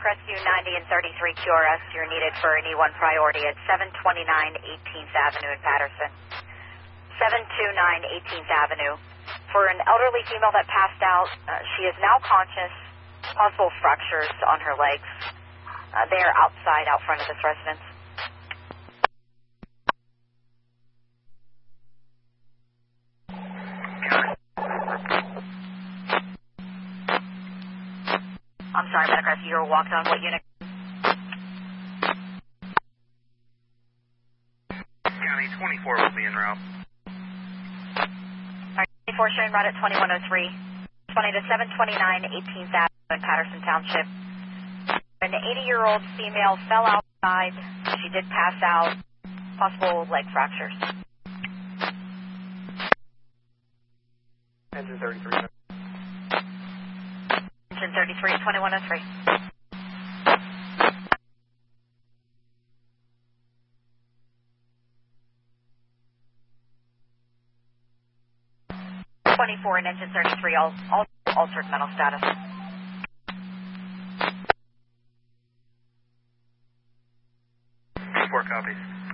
Rescue 90 and 33 QRS. You're needed for an E1 priority at 729 18th Avenue in Patterson. 729 18th Avenue. For an elderly female that passed out, she is now conscious, possible fractures on her legs. They are outside, out front of this residence. I'm sorry, Medic Rescue, you were walked on what unit? County 24 will be en route. Alright, 24 showing route at 2103. 20 to 729 18th Avenue in Patterson Township. An 80-year-old female fell outside. She did pass out. Possible leg fractures. Engine 33. Engine 33, 2103. And engine 33, all altered mental status. 4 copies.